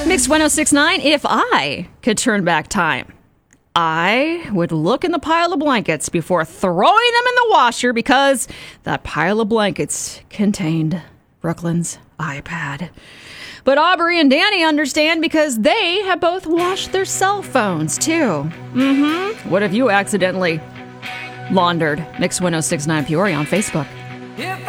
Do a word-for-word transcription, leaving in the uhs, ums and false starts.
Mix ten sixty-nine, if I could turn back time, I would look in the pile of blankets before throwing them in the washer because that pile of blankets contained Brooklyn's iPad. But Aubrey and Danny understand because they have both washed their cell phones, too. Mm-hmm. What if you accidentally laundered Mix ten sixty-nine Peoria on Facebook?